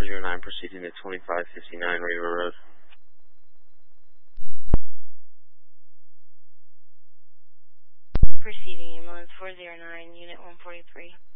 409 proceeding to 2559 River Road. Proceeding ambulance 409, unit 143.